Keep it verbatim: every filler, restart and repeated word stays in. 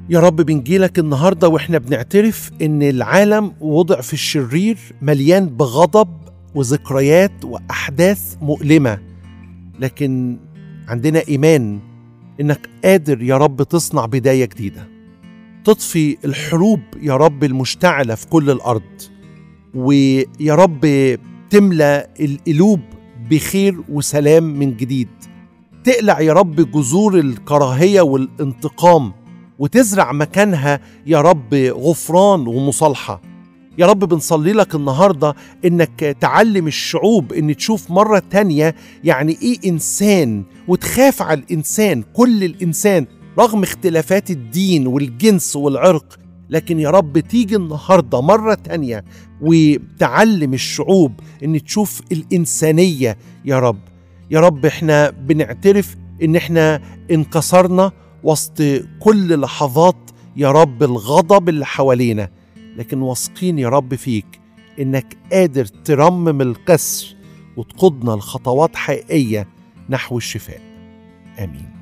يا رب بنجيلك النهاردة وإحنا بنعترف إن العالم وضع في الشرير مليان بغضب وذكريات وأحداث مؤلمة، لكن عندنا إيمان إنك قادر يا رب تصنع بداية جديدة، تطفي الحروب يا رب المشتعلة في كل الأرض، ويا رب تملى القلوب بخير وسلام من جديد، تقلع يا رب جذور الكراهية والانتقام وتزرع مكانها يا رب غفران ومصالحة. يا رب بنصلي لك النهاردة إنك تعلم الشعوب إن تشوف مرة تانية يعني إيه إنسان، وتخاف على الإنسان، كل الإنسان رغم اختلافات الدين والجنس والعرق، لكن يا رب تيجي النهاردة مرة تانية وتعلم الشعوب إن تشوف الإنسانية. يا رب يا رب إحنا بنعترف إن إحنا انكسرنا وسط كل لحظات يا رب الغضب اللي حوالينا، لكن واثقين يا رب فيك إنك قادر ترمم الكسر وتقودنا لخطوات حقيقية نحو الشفاء. آمين.